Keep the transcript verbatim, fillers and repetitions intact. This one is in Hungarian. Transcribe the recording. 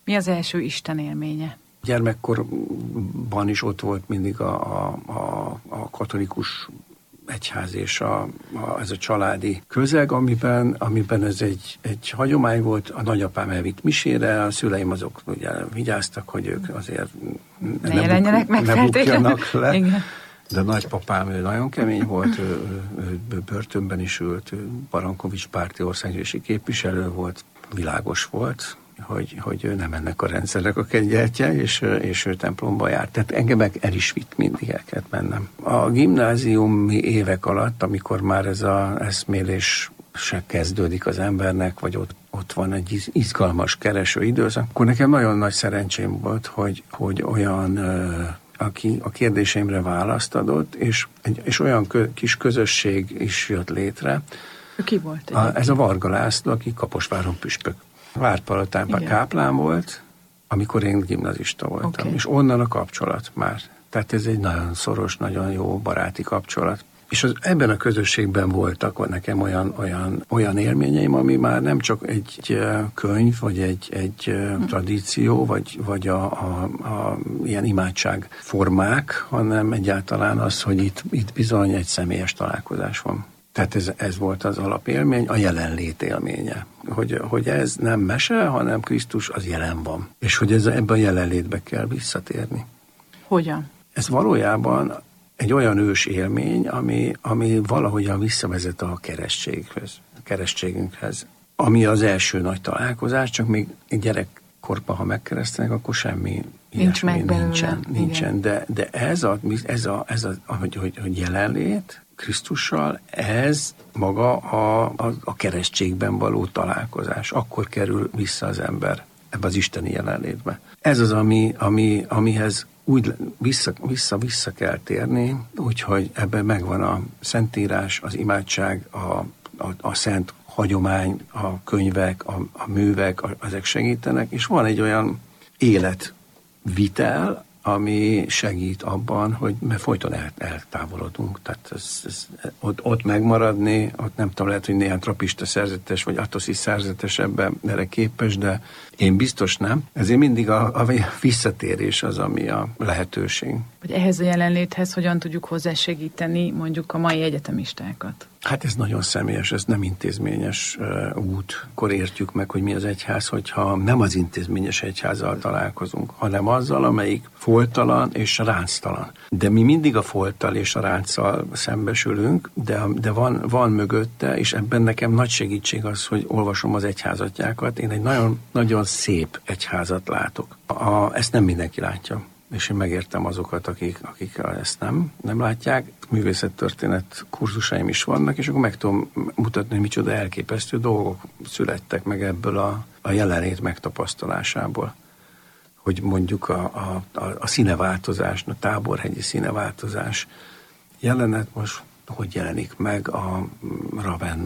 Mi az első Isten élménye? Gyermekkorban is ott volt mindig a, a, a, a katolikus egyház és a, a, ez a családi közeg, amiben, amiben ez egy, egy hagyomány volt. A nagyapám elvitt misére, a szüleim azok ugye vigyáztak, hogy ők azért ne, ne, jelenjenek buk, meg ne bukjanak le. Igen. De a nagypapám ő nagyon kemény volt, ő, ő, ő börtönben is ült, ő Barankovics párti országgyűlési képviselő volt, világos volt, hogy, hogy ő nem ennek a rendszernek a kegyeltje, és, és ő templomba járt. Tehát engem el is vitt mindig, el kellett mennem. A gimnáziumi évek alatt, amikor már ez az eszmélés se kezdődik az embernek, vagy ott, ott van egy izgalmas kereső időszak, akkor nekem nagyon nagy szerencsém volt, hogy, hogy olyan, aki a kérdéseimre választ adott, és, és olyan kö, kis közösség is jött létre. Ki volt? A, ez a Varga László, aki Kaposváron püspök. Várpalotában káplán volt, amikor én gimnazista voltam, okay. És onnan a kapcsolat már. Tehát ez egy nagyon szoros, nagyon jó baráti kapcsolat. És az, ebben a közösségben voltak nekem olyan, olyan, olyan élményeim, ami már nem csak egy könyv, vagy egy, egy hmm. tradíció, vagy, vagy a, a, a ilyen imádságformák, hanem egyáltalán az, hogy itt, itt bizony egy személyes találkozás van. Tehát ez, ez volt az alapélmény, a jelenlét élménye. Hogy, hogy ez nem mese, hanem Krisztus az jelen van. És hogy ez, ebben a jelenlétbe kell visszatérni. Hogyan? Ez valójában egy olyan ős élmény, ami, ami valahogyan visszavezet a keresztséghez, a keresztségünkhez. Ami az első nagy találkozás, csak még gyerekkorban, ha megkeresztenek, akkor semmi Nincs ilyesmi meg nincsen. nincsen. De, de ez, a, ez, a, ez a, hogy, hogy, hogy jelenlét Krisztussal, ez maga a, a, a keresztségben való találkozás. Akkor kerül vissza az ember ebbe az isteni jelenlétbe. Ez az, ami, ami, amihez úgy vissza, vissza, vissza kell térni, úgyhogy ebben megvan a szentírás, az imádság, a, a, a szent hagyomány, a könyvek, a, a művek, a, ezek segítenek, és van egy olyan életvitel, ami segít abban, hogy mert folyton el, eltávolodunk. Tehát ez, ez, ott, ott megmaradni, ott nem tudom, lehet, hogy néhány trapista szerzetes, vagy atoszi szerzetes ebben erre képes, de én biztos nem. Ezért mindig a, a visszatérés az, ami a lehetőség. Hogy ehhez a jelenléthez hogyan tudjuk hozzásegíteni mondjuk a mai egyetemistákat? Hát ez nagyon személyes, ez nem intézményes uh, út. Akkor értjük meg, hogy mi az egyház, hogyha nem az intézményes egyházzal találkozunk, hanem azzal, amelyik folytalan és ránctalan. De mi mindig a folyttal és a ránccal szembesülünk, de, de van, van mögötte, és ebben nekem nagy segítség az, hogy olvasom az egyházatjákat. Én egy nagyon, nagyon szép egyházat látok. A, ezt nem mindenki látja. És én megértem azokat, akik, akik ezt nem, nem látják. Művészettörténet kurzusaim is vannak, és akkor meg tudom mutatni, hogy micsoda elképesztő dolgok születtek meg ebből a, a jelenlét megtapasztalásából. Hogy mondjuk a, a, a, a színeváltozás, a táborhegyi színeváltozás jelenet most hogy jelenik meg a Ravenna